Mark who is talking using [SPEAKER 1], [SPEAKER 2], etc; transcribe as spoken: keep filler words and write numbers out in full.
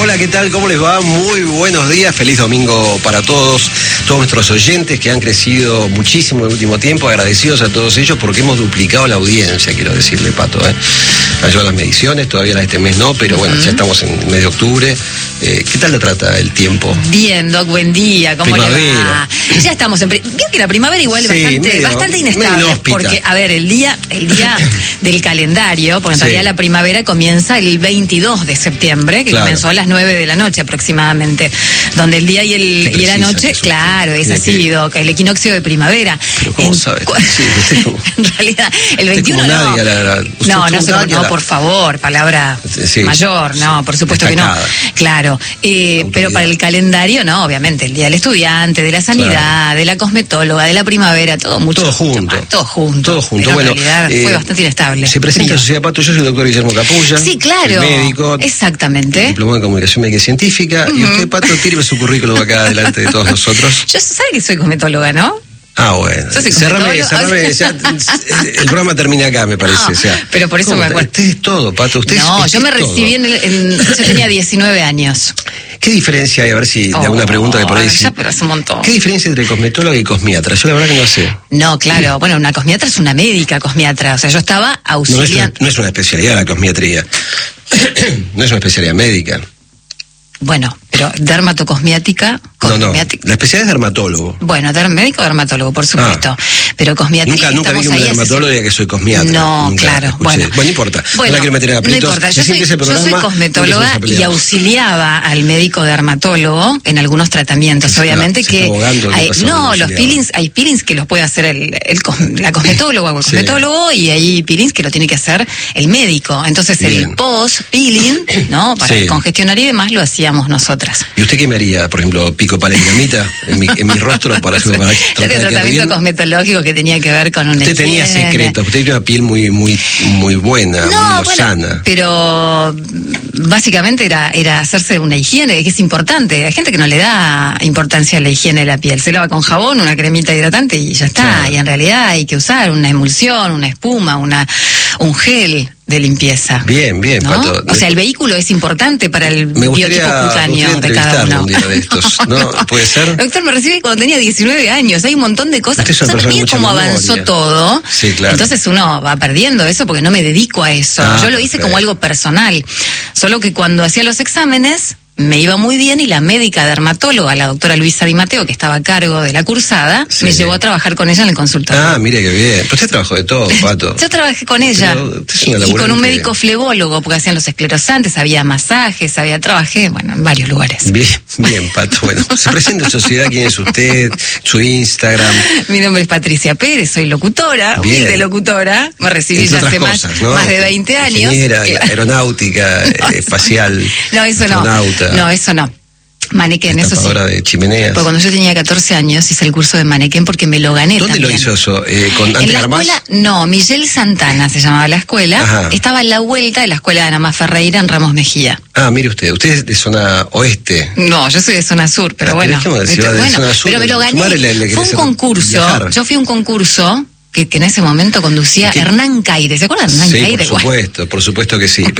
[SPEAKER 1] Hola, ¿qué tal? ¿Cómo les va? Muy buenos días, feliz domingo para todos, todos nuestros oyentes que han crecido muchísimo en el último tiempo, agradecidos a todos ellos porque hemos duplicado la audiencia, quiero decirle, Pato, ¿eh? Ayudan las mediciones, todavía la de este mes no, pero bueno, uh-huh. ya estamos en medio de octubre. Eh, ¿Qué tal le trata el tiempo?
[SPEAKER 2] Bien, Doc, buen día, ¿cómo primavera. le va? Ya estamos en... Pri- Vio que la primavera igual es sí, bastante, medio, bastante inestable, porque, a ver, el día el día del calendario, porque en sí. realidad la primavera comienza el veintidós de septiembre, que claro. comenzó a las nueve de la noche aproximadamente, donde el día y, el, y la noche, eso. claro, es así, Doc, el equinoccio de primavera.
[SPEAKER 1] Pero ¿cómo sabe? Cu- sí, como,
[SPEAKER 2] en realidad, el veintiuno no.
[SPEAKER 1] Nadie, la, la,
[SPEAKER 2] no, no, se, no la... por favor, palabra sí, mayor, sí, no, por supuesto destacada. que no. Claro. Eh, pero para el calendario, no, obviamente, el día del estudiante, de la sanidad, claro. de la cosmetóloga, de la primavera, todo mucho.
[SPEAKER 1] Todo junto.
[SPEAKER 2] Más, todo junto.
[SPEAKER 1] Todo junto.
[SPEAKER 2] Pero
[SPEAKER 1] bueno,
[SPEAKER 2] en realidad eh, fue bastante inestable.
[SPEAKER 1] Se presenta la Sociedad Pato, yo soy el doctor Guillermo Capulla.
[SPEAKER 2] Sí, claro.
[SPEAKER 1] Médico.
[SPEAKER 2] Exactamente.
[SPEAKER 1] Diplomado en Comunicación Médica y Científica. Uh-huh. Y usted, Pato, tíreme su currículum acá delante de todos nosotros.
[SPEAKER 2] Yo sabe que soy cosmetóloga, ¿no?
[SPEAKER 1] Ah, bueno. Cerrame, cerrame, ya, el programa termina acá, me parece. No, o sea,
[SPEAKER 2] pero por eso me acuerdo.
[SPEAKER 1] Usted es todo, Pato. Usted
[SPEAKER 2] no,
[SPEAKER 1] es,
[SPEAKER 2] yo me recibí en, el, en... Yo tenía diecinueve años.
[SPEAKER 1] ¿Qué diferencia hay? A ver si
[SPEAKER 2] oh,
[SPEAKER 1] de alguna pregunta que por ahí...
[SPEAKER 2] Ya, pero hace un montón.
[SPEAKER 1] ¿Qué diferencia entre cosmetóloga y cosmiatra? Yo la verdad que no sé.
[SPEAKER 2] No, claro. Bueno, una cosmiatra es una médica cosmiatra. O sea, yo estaba auxiliando...
[SPEAKER 1] No, no, es, no es una especialidad la cosmiatría. No es una especialidad médica.
[SPEAKER 2] Bueno, pero dermatocosmiática...
[SPEAKER 1] No, no, la especialidad es dermatólogo.
[SPEAKER 2] Bueno, der, médico dermatólogo, por supuesto. Ah. Pero cosmiatría...
[SPEAKER 1] Nunca, nunca vi un dermatólogo y diga que soy cosmiatra.
[SPEAKER 2] No,
[SPEAKER 1] nunca
[SPEAKER 2] claro. Bueno,
[SPEAKER 1] bueno, no importa.
[SPEAKER 2] Bueno,
[SPEAKER 1] no la quiero meter en aprietos.
[SPEAKER 2] No importa. Yo soy, yo soy cosmetóloga y auxiliaba al médico dermatólogo en algunos tratamientos. Se Obviamente está, que... Hay, no, los peelings, hay peelings que los puede hacer el, el, el la cosmetóloga o el cosmetólogo sí. y hay peelings que lo tiene que hacer el médico. Entonces Bien. el post-peeling, ¿no? Para sí. congestionar y demás lo hacíamos nosotras.
[SPEAKER 1] ¿Y usted qué me haría? Por ejemplo, pico palengamita en mi, en mi rostro para hacer para
[SPEAKER 2] Yo tenía tratamiento cosmetológico que tenía que ver con un
[SPEAKER 1] Usted tenía secretos, usted tenía una piel muy muy muy buena,
[SPEAKER 2] no,
[SPEAKER 1] muy
[SPEAKER 2] bueno,
[SPEAKER 1] sana.
[SPEAKER 2] Pero básicamente era era hacerse una higiene, que es importante. Hay gente que no le da importancia a la higiene de la piel. Se lava con jabón, una cremita hidratante y ya está. Claro. Y en realidad hay que usar una emulsión, una espuma, una un gel de limpieza.
[SPEAKER 1] Bien, bien,
[SPEAKER 2] ¿no?
[SPEAKER 1] Pato.
[SPEAKER 2] O sea, el vehículo es importante para el
[SPEAKER 1] me
[SPEAKER 2] biotipo cutáneo de cada uno.
[SPEAKER 1] Un día de estos, ¿no? ¿Puede ser?
[SPEAKER 2] Doctor, me recibí cuando tenía diecinueve años. Hay un montón de cosas.
[SPEAKER 1] Usted es una persona
[SPEAKER 2] cómo
[SPEAKER 1] memoria.
[SPEAKER 2] avanzó todo.
[SPEAKER 1] Sí, claro.
[SPEAKER 2] Entonces uno va perdiendo eso porque no me dedico a eso. Ah, Yo lo hice perfecto. como algo personal. Solo que cuando hacía los exámenes me iba muy bien y la médica dermatóloga, la doctora Luisa Di Matteo, que estaba a cargo de la cursada, sí. me llevó a trabajar con ella en el consultorio.
[SPEAKER 1] Ah, mire qué bien. Pero usted trabajó de todo, Pato.
[SPEAKER 2] Yo trabajé con ella. Y con un médico flebólogo, porque hacían los esclerosantes, había masajes, había trabajé, bueno, en varios lugares.
[SPEAKER 1] Bien, bien, Pato. Bueno, se presenta en sociedad, ¿quién es usted? Su Instagram.
[SPEAKER 2] Mi nombre es Patricia Pérez, soy locutora, humilde locutora. Me recibí ya hace cosas, más, ¿no? más de veinte años.
[SPEAKER 1] Ingeniera, aeronáutica, no, espacial.
[SPEAKER 2] No, eso no.
[SPEAKER 1] Astronauta.
[SPEAKER 2] No, eso no. Manequén, eso sí.
[SPEAKER 1] de chimeneas.
[SPEAKER 2] Porque cuando yo tenía catorce años hice el curso de manequén porque me lo gané
[SPEAKER 1] ¿Dónde
[SPEAKER 2] también.
[SPEAKER 1] lo hizo eso? Eh, ¿Con
[SPEAKER 2] en la escuela? No, Miguel Santana se llamaba la escuela. Ajá. Estaba a la vuelta de la escuela de Ana Más Ferreira en Ramos Mejía.
[SPEAKER 1] Ah, mire usted, usted es de zona oeste.
[SPEAKER 2] No, yo soy de zona sur, pero ah, bueno.
[SPEAKER 1] Pero,
[SPEAKER 2] este,
[SPEAKER 1] de
[SPEAKER 2] bueno
[SPEAKER 1] zona sur,
[SPEAKER 2] pero me lo gané.
[SPEAKER 1] Le, le
[SPEAKER 2] Fue un concurso. Viajar. Yo fui a un concurso que, que en ese momento conducía ¿Qué? Hernán Caire. ¿Se acuerdan de Hernán
[SPEAKER 1] sí,
[SPEAKER 2] Caire?
[SPEAKER 1] Por supuesto, por supuesto que sí.